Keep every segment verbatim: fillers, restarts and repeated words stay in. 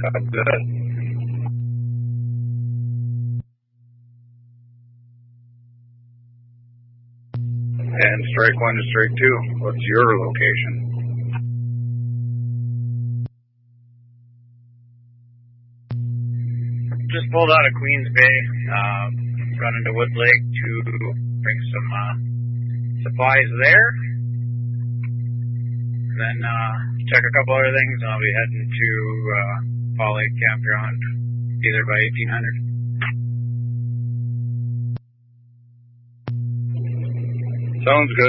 That's good. And strike one to strike two. What's your location? Just pulled out of Queens Bay. Uh, gone into Wood Lake to bring some uh, supplies there. And then uh, check a couple other things, and I'll be heading to uh, Fall Lake Campground either by eighteen hundred. Sounds good.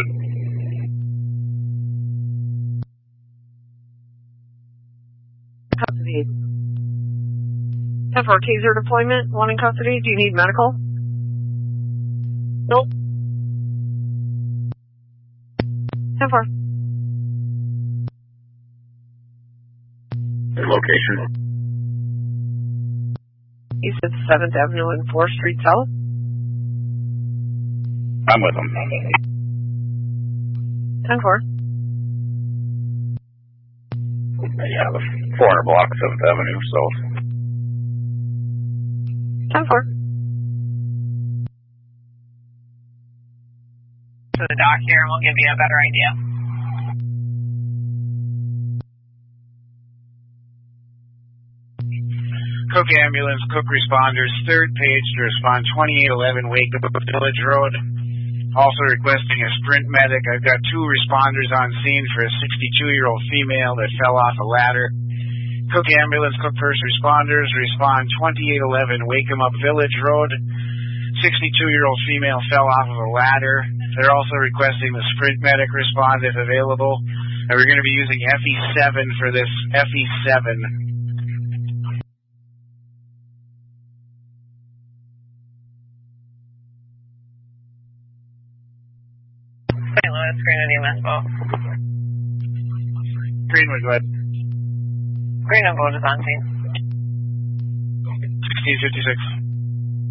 Custody. ten four, taser deployment, one in custody. Do you need medical? Nope. ten four. Location. You said seventh Avenue and fourth Street South? I'm with them. ten four. Yeah, the four hundred block, seventh Avenue, South. ten four. To the dock here, and we'll give you a better idea. Cook Ambulance, Cook Responders, third page to respond twenty-eight eleven Wake Up Village Road. Also requesting a sprint medic. I've got two responders on scene for a sixty-two-year-old female that fell off a ladder. Cook Ambulance, Cook First Responders, respond twenty-eight eleven Wake 'em Up Village Road. sixty-two-year-old female fell off of a ladder. They're also requesting the sprint medic respond if available. And we're going to be using F E seven for this F E seven. Saint Louis, Greenwood E M S boat. Greenwood, go ahead. Greenwood boat is on scene. sixteen fifty-six.